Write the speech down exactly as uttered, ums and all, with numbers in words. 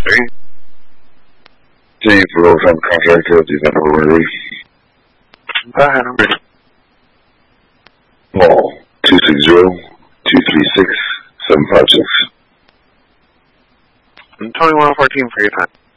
three. T for overtime contractor, do that over ready. Go ahead, I'm ready. Ball, two six zero, two three six, seven five six. twenty-one fourteen for your time.